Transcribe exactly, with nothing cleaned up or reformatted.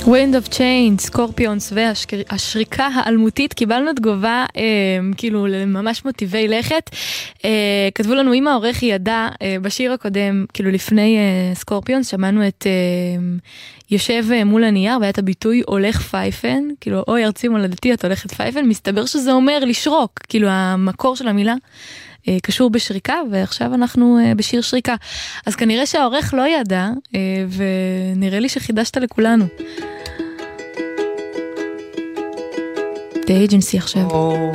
Wind of Change, סקורפיונס והשריקה האלמותית, קיבלנו תגובה אה, כאילו ממש מוטיבי לכת. אה, כתבו לנו, אם העורך ידע, אה, בשיר הקודם, כאילו לפני אה, סקורפיונס, שמענו את אה, יושב אה, מול הנייר, והיה את הביטוי הולך פייפן, כאילו אוי ארצי מולדתי את הולכת פייפן, מסתבר שזה אומר לשרוק, כאילו המקור של המילה אה, קשור בשריקה, ועכשיו אנחנו אה, בשיר שריקה. אז כנראה שהעורך לא ידע, אה, ונראה לי שחידשת לכולנו. The Agency עכשיו. Oh,